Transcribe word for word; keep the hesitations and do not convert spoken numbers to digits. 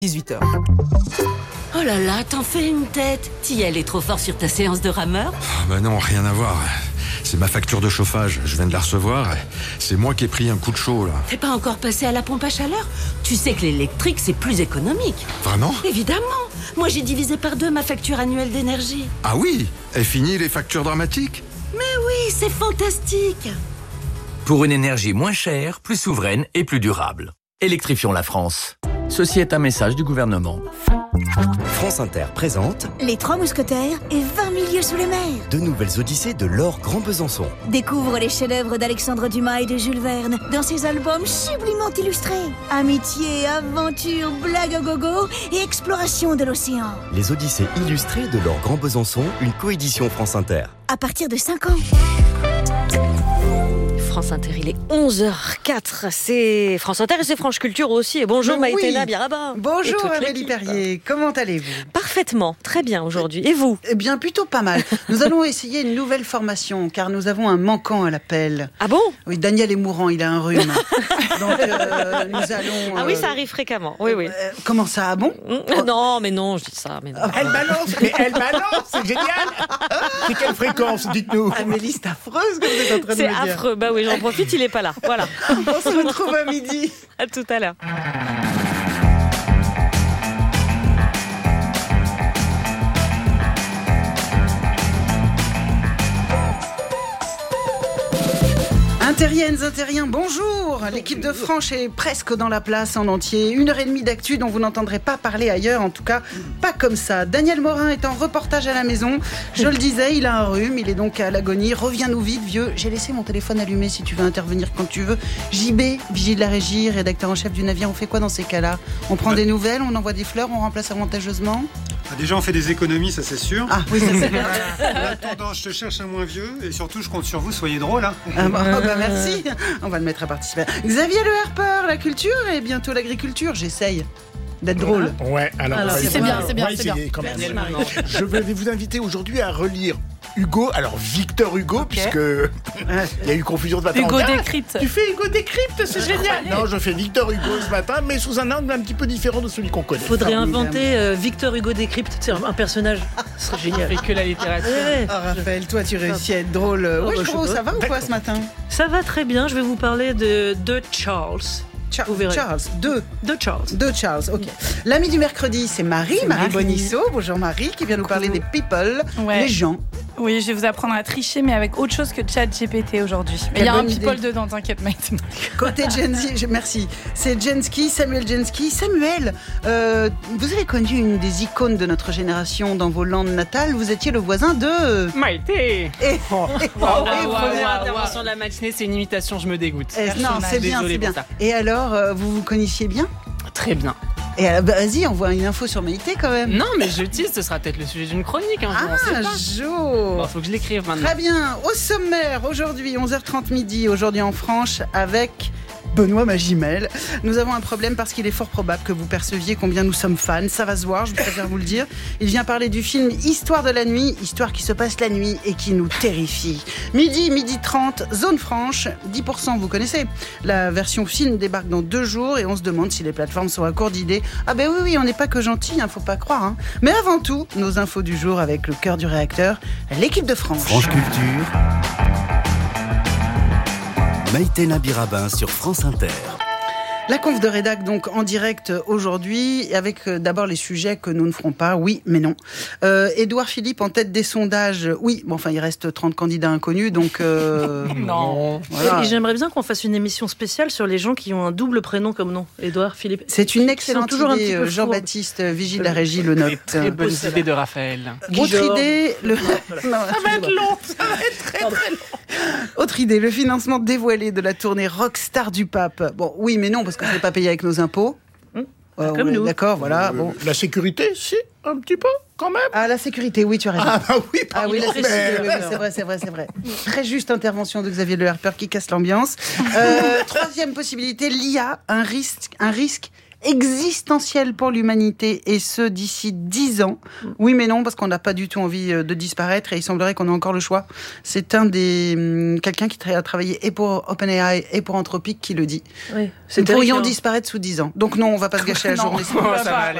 dix-huit heures. Oh là là, t'en fais une tête. Tiel est trop fort sur ta séance de rameur. Ah bah non, rien à voir. C'est ma facture de chauffage, je viens de la recevoir. C'est moi qui ai pris un coup de chaud, là. T'es pas encore passé à la pompe à chaleur? Tu sais que l'électrique, c'est plus économique. Vraiment? Évidemment. Moi, j'ai divisé par deux ma facture annuelle d'énergie. Ah oui? Et fini les factures dramatiques? Mais oui, c'est fantastique. Pour une énergie moins chère, plus souveraine et plus durable. Électrifions la France. Ceci est un message du gouvernement. France Inter présente Les Trois Mousquetaires et vingt mille lieues sous les mers. de nouvelles odyssées de Laure Grand Besançon. Découvre les chefs-d'œuvre d'Alexandre Dumas et de Jules Verne dans ses albums sublimement illustrés. Amitié, aventure, blague à gogo et exploration de l'océan. Les odyssées illustrées de Laure Grand Besançon, une coédition France Inter. À partir de cinq ans. France Inter, il est onze heures quatre, c'est France Inter et c'est France Culture aussi. Et bonjour Mais Maïté oui. Nabiraba. Bonjour Et toute Amélie l'équipe. Perrier, comment allez-vous? Parfaitement, très bien aujourd'hui. Et vous? Eh bien, plutôt pas mal. Nous allons essayer une nouvelle formation, car nous avons un manquant à l'appel. Ah bon? Oui, Daniel est mourant, il a un rhume. Donc, euh, nous allons... Ah oui, euh, ça arrive fréquemment, oui, oui. euh, comment ça, ah bon? Mm, Non, mais non, je dis ça. Mais non. Elle balance, mais elle balance, c'est génial. C'est quelle fréquence, dites-nous? Amélie, c'est affreuse que vous êtes en train de C'est me dire. affreux, bah oui, j'en profite, il est pas là. Voilà. On se retrouve à midi. À tout à l'heure. Intériennes, Intériens, bonjour. L'équipe de France est presque dans la place en entier. Une heure et demie d'actu dont vous n'entendrez pas parler ailleurs, en tout cas pas comme ça. Daniel Morin est en reportage à la maison. Je le disais, il a un rhume, il est donc à l'agonie. Reviens-nous vite, vieux. J'ai laissé mon téléphone allumé si tu veux intervenir quand tu veux. J B, vigile de la régie, rédacteur en chef du navire, on fait quoi dans ces cas-là? On prend des nouvelles, on envoie des fleurs, on remplace avantageusement? Déjà, on fait des économies, ça c'est sûr. Ah oui, ça c'est bien. En attendant, je te cherche un moins vieux et surtout, je compte sur vous, soyez drôle. Hein. Ah bah, ah bah merci, on va le mettre à participer. Xavier Le Harper, la culture et bientôt l'agriculture, j'essaye d'être drôle. Ouais, alors, Alors, on va c'est essayer. bien, On c'est bien, va c'est essayer bien. quand même. Merci, Marie. Je vais vous inviter aujourd'hui à relire Hugo, alors Victor Hugo, puisque il y a eu confusion de matin. Hugo Ah, décrypte. Tu fais Hugo décrypte, c'est génial. Non, je fais Victor Hugo ce matin, mais sous un angle un petit peu différent de celui qu'on connaît. Faudrait inventer euh, Victor Hugo décrypte, c'est un, un personnage. Ce serait génial. Et que la littérature. Ouais. Ah, Raphaël, toi tu réussis à être drôle. Oh, Ouais, bah, je je trouve, sais ça pas. va ou pas ce matin? Ça va très bien, je vais vous parler de, de Charles. Char- Vous verrez. Charles, deux. De Charles. Deux Charles, ok. L'ami du mercredi, c'est Marie, C'est Marie Marie. Bonisseau. Bonjour Marie, qui vient nous parler des people, Ouais. les gens. Oui, je vais vous apprendre à tricher, mais avec autre chose que ChatGPT aujourd'hui. Mais Quelle il y a un bonne people idée. dedans, t'inquiète, mate. Côté Gen Z, je- merci. C'est Jensky, Samuel Jensky. Samuel, euh, vous avez connu une des icônes de notre génération dans vos landes natales. Vous étiez le voisin de... Maïté. Et, et- Oh, et- Première intervention de la matinée, c'est une imitation, je me dégoûte. Eh, non, c'est bien, Désolé c'est bien. pour ça. Et alors, euh, vous vous connaissiez bien? Très bien. Et alors, bah, vas-y, envoie une info sur Maïté quand même. Non, mais je tease, ce sera peut-être le sujet d'une chronique. Hein, on sait Ah, pas. Jo. Bon, faut que je l'écrive maintenant. Très bien. Au sommaire, aujourd'hui, onze heures trente midi, aujourd'hui en Franche, avec Benoît Magimel. Nous avons un problème parce qu'il est fort probable que vous perceviez combien nous sommes fans. Ça va se voir, je préfère vous le dire. Il vient parler du film Histoire de la nuit, histoire qui se passe la nuit et qui nous terrifie. Midi, midi trente, zone franche, dix pour cent, vous connaissez. La version film débarque dans deux jours et on se demande si les plateformes sont à court d'idées. Ah ben oui, oui, on n'est pas que gentils, hein, faut pas croire. Hein. Mais avant tout, nos infos du jour avec le cœur du réacteur, l'équipe de France. France Culture. Maïté Nabirabin sur France Inter. La conf de rédac donc en direct aujourd'hui avec euh, d'abord les sujets que nous ne ferons pas, oui mais non. Euh, Édouard Philippe en tête des sondages, oui, bon enfin il reste trente candidats inconnus donc... Euh, Non. voilà. Et j'aimerais bien qu'on fasse une émission spéciale sur les gens qui ont un double prénom comme nom. Édouard, Philippe. C'est une Ils sont excellente toujours un idée, petit peu euh, fous. Jean-Baptiste, vigile de la régie, le note. Très bonne idée de Raphaël. Autre idée, le... Non, Ça va être long, ça va être très très long. Autre idée, le financement dévoilé de la tournée Rockstar du Pape. Bon, oui, mais non, parce que je ne vais pas payer avec nos impôts. Hum, Euh, comme ouais, nous. D'accord, voilà. Euh, Bon. La sécurité, si, un petit peu, quand même. Ah, la sécurité, oui, tu as raison. Ah bah oui, Ah pardon, oui, la sécurité, mais- oui, oui, c'est vrai, c'est vrai, c'est vrai. Très juste intervention de Xavier Le Harper qui casse l'ambiance. Euh, troisième possibilité, l'I A, un risque, un risque existentielle pour l'humanité, et ce, d'ici dix ans. Oui, mais non, parce qu'on n'a pas du tout envie de disparaître, et il semblerait qu'on ait encore le choix. C'est un des... quelqu'un qui a travaillé et pour OpenAI et pour Anthropique qui le dit. Oui. Nous pourrions disparaître sous dix ans. Donc non, on va pas se gâcher la Non, journée. ça va aller.